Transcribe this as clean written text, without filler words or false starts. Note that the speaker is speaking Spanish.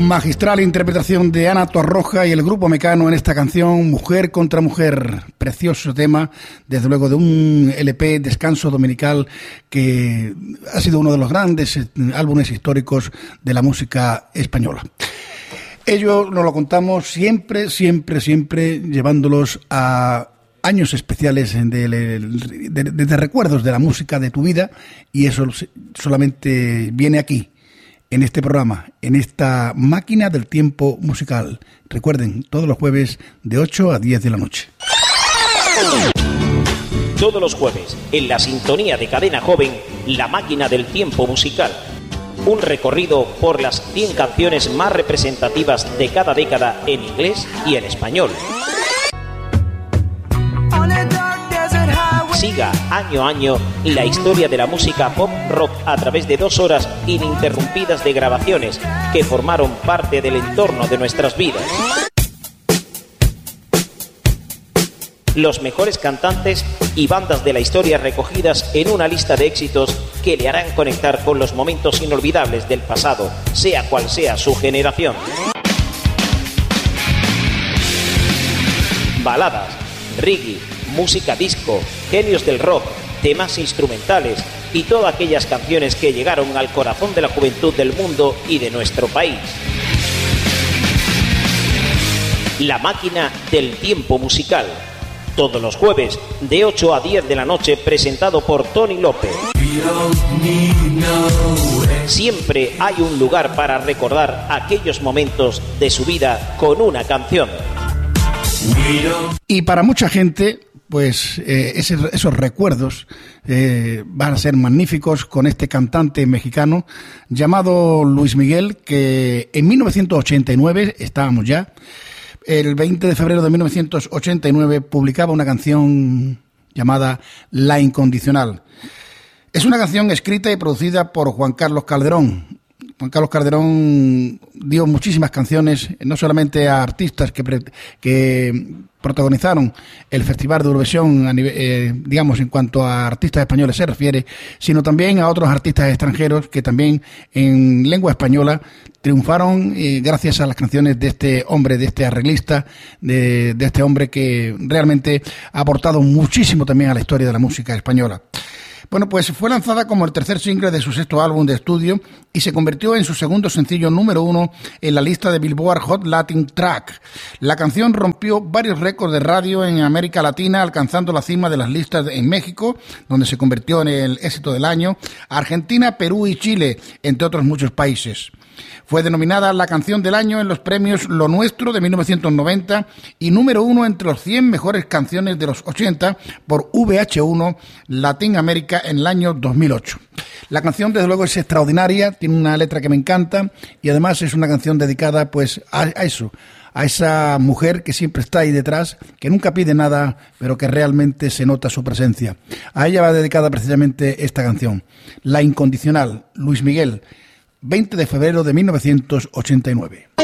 Magistral interpretación de Ana Torroja y el Grupo Mecano en esta canción Mujer contra Mujer. Precioso tema, desde luego de un LP Descanso Dominical que ha sido uno de los grandes álbumes históricos de la música española. Ello nos lo contamos siempre llevándolos a años especiales de recuerdos de la música de tu vida, y eso solamente viene aquí, en este programa, en esta máquina del tiempo musical. Recuerden, todos los jueves de 8 a 10 de la noche. Todos los jueves, en la sintonía de Cadena Joven, la máquina del tiempo musical. Un recorrido por las 100 canciones más representativas de cada década en inglés y en español. Siga año a año la historia de la música pop rock a través de 2 horas ininterrumpidas de grabaciones que formaron parte del entorno de nuestras vidas. Los mejores cantantes y bandas de la historia recogidas en una lista de éxitos que le harán conectar con los momentos inolvidables del pasado, sea cual sea su generación. Baladas, reggae, música disco, genios del rock, temas instrumentales y todas aquellas canciones que llegaron al corazón de la juventud del mundo y de nuestro país. La máquina del tiempo musical. Todos los jueves de 8 a 10 de la noche, presentado por Tony López. Siempre hay un lugar para recordar aquellos momentos de su vida con una canción. Y para mucha gente, pues esos recuerdos van a ser magníficos con este cantante mexicano llamado Luis Miguel, que en 1989, estábamos ya, el 20 de febrero de 1989 publicaba una canción llamada La Incondicional. Es una canción escrita y producida por Juan Carlos Calderón. Juan Carlos Calderón dio muchísimas canciones, no solamente a artistas que protagonizaron el Festival de Eurovisión, a nivel, digamos, en cuanto a artistas españoles se refiere, sino también a otros artistas extranjeros que también en lengua española triunfaron gracias a las canciones de este hombre, de este arreglista, de este hombre que realmente ha aportado muchísimo también a la historia de la música española. Bueno, pues fue lanzada como el tercer single de su 6º álbum de estudio y se convirtió en su segundo sencillo número 1 en la lista de Billboard Hot Latin Track. La canción rompió varios récords de radio en América Latina, alcanzando la cima de las listas en México, donde se convirtió en el éxito del año, Argentina, Perú y Chile, entre otros muchos países. Fue denominada la canción del año en los premios Lo Nuestro de 1990 y número 1 entre los 100 mejores canciones de los 80 por VH1 Latin America en el año 2008. La canción, desde luego, es extraordinaria, tiene una letra que me encanta y además es una canción dedicada pues a eso, a esa mujer que siempre está ahí detrás, que nunca pide nada, pero que realmente se nota su presencia. A ella va dedicada precisamente esta canción, La Incondicional, Luis Miguel, 20 de febrero de 1989.